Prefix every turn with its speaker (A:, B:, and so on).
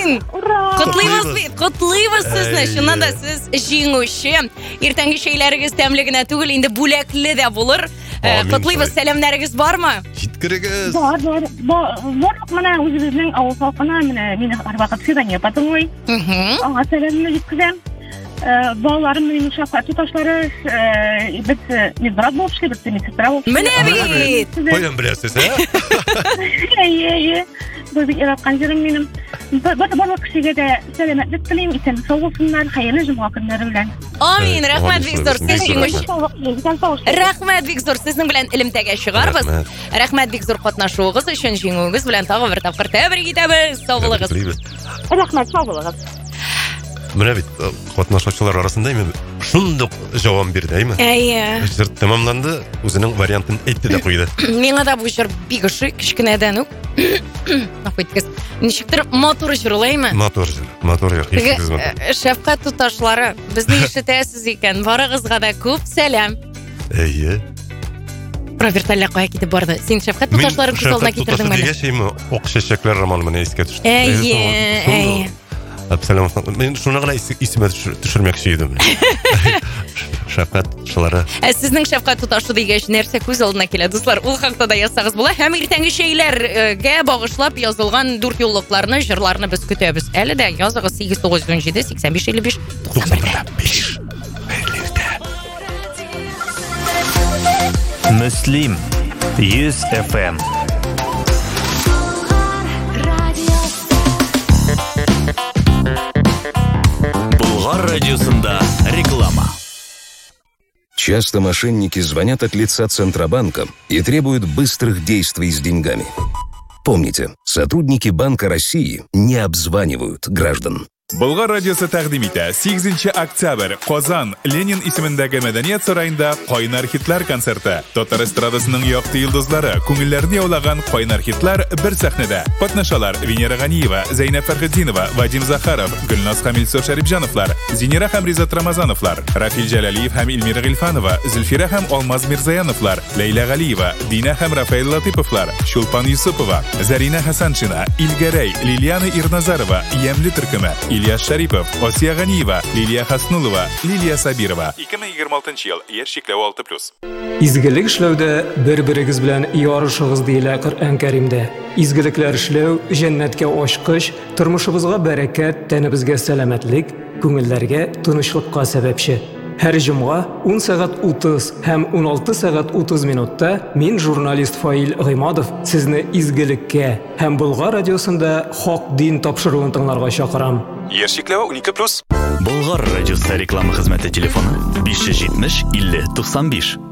A: Җиңдең. Котлыйбыз сезне. Шуннан да сез җиңүче. Иртәнге шәйләрегез тәмле генә түгел, инде бүләкле дә булыр. Котлыйбыз, сәламнәрегез бармы?
B: Җиткерегез.
C: Бар, менә үзебезнең авыл халкына менә мине һәрвакыт фидания патыңлый. Аңа сәламне җиткерәм. Балаларым минем шафкат туташлары, без медбрат булып эшлибез, медсестра булып.
A: Менә бит.
B: Каян беләсез,
C: Бу бит яраткан җирем минем. Барлык кешегә дә сәламәтлек телим, исән сау булсыннар, хәерле җомга көннәре белән.
A: Амин, рәхмәт бик зур. Сез җиңүче. Рәхмәт бик зур. Сезнең белән элемтәгә чыгарбыз. Рәхмәт бик зур катнашуыгыз өчен, җиңүегез белән тагы бер тапкыр тәбрик итәбез. Сау булыгыз.
C: Рәхмәт, сау булыгыз.
B: Менә бит катнашучылар арасында мен шундый җавап бирде, әйме? Җыр тәмамланды, үзенең вариантын әйтте дә куйды.
A: Миңа да бу җыр бик ошый, кичкенәдән үк. Нахуйткыз. Ничектер мотор җырлаймы?
B: Мотор җыр.
A: Шәфкать туташлары, безне ишетәсез икән. Барыгызга да күп сәлам. Роберт Алла кая китеп барды? Син шәфкать туташларын күз алдына китердең менә.
B: Дигәчәйме, ок чәчәкләр романы менә искә төште. Абсолютно. Мен шуны гына исемә төшермәкче идем. Шәфкатьчылары.
A: Сезнең шәфкать туташы дигәч нәрсә күз алдына килә, дуслар? Ул хакта да язсагыз була. Һәм иртәнге шәйләргә багышлап язылган 4 юллыкларны, җырларны без көтәбез. Әле дә языгыз 8917 8555 95.
D: Муслим 100 FM. Радиосында реклама.
E: Часто мошенники звонят от лица Центробанка и требуют быстрых действий с деньгами. Помните, сотрудники Банка России не обзванивают граждан.
F: Болгар радиосы тәкъдим итә 8 октябрь Казан Ленин исемендәге мәдәният сараенда Кайнар хитлар концерты. Татар эстрадасының якты йолдызлары, күңелләрне яулаган Кайнар хитлар бер сәхнәдә. Катнашалар Венера Ганиева, Зәйнәп Фәрхетдинова, Вадим Захаров, Гөлназ Камилсов Шәрипҗановлар, Зинера һәм Ризат Рамазановлар, Рафил Җәлалиев һәм Илмира Гыйльфанова, Зөлфирә һәм Алмаз Мирзаяновлар, Ләйлә Галиева, Дина һәм Рафаэль Латиповлар, Шулпан Юсупова, Зарина Хәсәншина, Илгәрәй, Лилияна Ирназарова, Ямле төркеме, Ильяс Шарипов, Осия Ганиева, Лилия Хаснулова, Лилия Сабирова. 2026 ел, яшь чикләү 6+.
G: Изгелек эшләүдә бер-берегез белән ярышыгыз диелә Коръән Кәримдә. Изгелекләр эшләү җәннәткә ачкыч, тормышыбызга бәрәкәт, тәнебезгә сәламәтлек, күңелләргә тынычлыкка сәбәпче. Һәр җомга 10 сәгать 30 һәм 16 сәгать 30 минутта мин журналист Фаил Гыймадов сезне изгелеккә һәм Болгар радиосында хак дин тапшыруын тыңларга чакырам.
F: Яшь чикләү 12+.
D: Болгар радиосы реклама хезмәте телефоны 570 50 95.